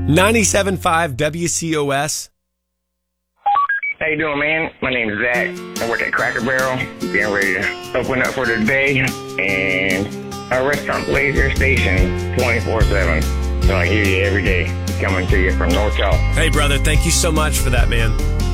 97.5 WCOS. How you doing, man? My name is Zach. I work at Cracker Barrel. Getting ready to open up for the day. And our restaurant, Laser Station, 24/7. So I hear you every day coming to you from North South. Hey, brother, thank you so much for that, man.